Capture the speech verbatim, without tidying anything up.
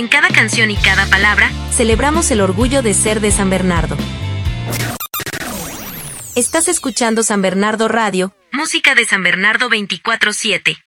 En cada canción y cada palabra, celebramos el orgullo de ser de San Bernardo. Estás escuchando San Bernardo Radio, música de San Bernardo veinticuatro siete.